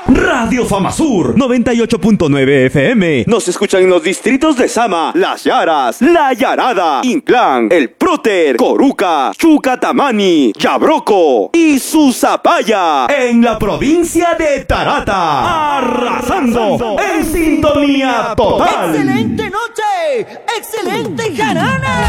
Radio Famasur 98.9 FM. Nos escuchan en los distritos de Sama, Las Yaras, La Yarada, Inclán, El Próter, Coruca, Chucatamani, Yabroco y Susapaya. En la provincia de Tarata. Arrasando en sintonía total. ¡Excelente noche! ¡Excelente jarana!